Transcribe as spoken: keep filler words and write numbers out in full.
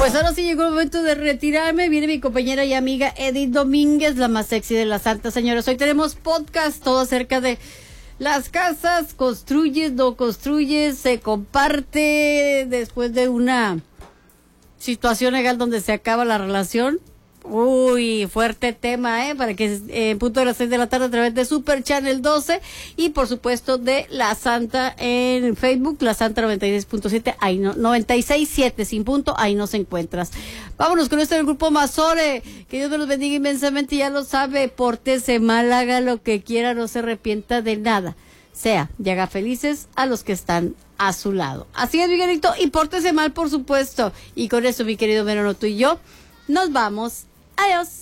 Pues ahora sí llegó el momento de retirarme. Viene mi compañera y amiga Edith Domínguez, la más sexy de las santas señoras. Hoy tenemos podcast todo acerca de las casas. Construyes, no construyes, se comparte después de una situación legal donde se acaba la relación. Uy, fuerte tema, ¿eh? Para que eh, en punto de las seis de la tarde a través de Super Channel doce y por supuesto de La Santa en Facebook, La Santa noventa y seis punto siete, ahí no, noventa y seis punto siete sin punto, ahí nos encuentras. Vámonos con esto del grupo Mazore, que Dios me los bendiga inmensamente, ya lo sabe, pórtese mal, haga lo que quiera, no se arrepienta de nada, sea, y haga felices a los que están a su lado. Así es, Miguelito, y pórtese mal, por supuesto, y con eso, mi querido Verano, tú y yo, nos vamos. Adiós.